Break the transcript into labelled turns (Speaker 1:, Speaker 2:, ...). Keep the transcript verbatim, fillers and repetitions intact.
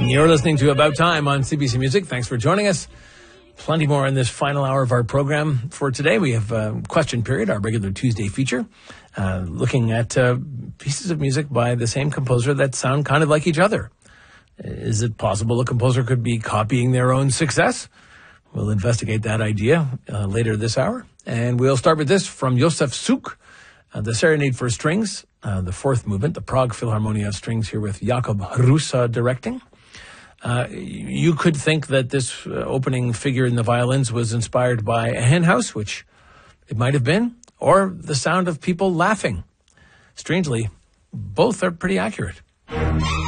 Speaker 1: You're listening to About Time on C B C Music. Thanks for joining us. Plenty more in this final hour of our program. For today, we have a question period, our regular Tuesday feature, uh, looking at uh, pieces of music by the same composer that sound kind of like each other. Is it possible a composer could be copying their own success? We'll investigate that idea uh, later this hour. And we'll start with this from Josef Suk, uh, the Serenade for Strings, uh, the fourth movement, the Prague Philharmonia of Strings, here with Jakub Hrusa directing. Uh, you could think that this uh, opening figure in the violins was inspired by a hen house, which it might have been, or the sound of people laughing. Strangely, both are pretty accurate.